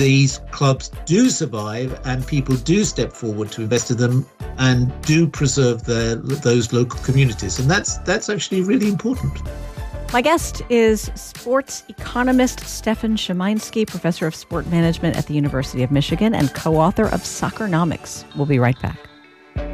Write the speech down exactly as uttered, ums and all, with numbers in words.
these clubs do survive and people do step forward to invest in them and do preserve their, those local communities. And that's that's actually really important. My guest is sports economist Stefan Szymański, professor of sport management at the University of Michigan and co-author of Soccernomics. We'll be right back.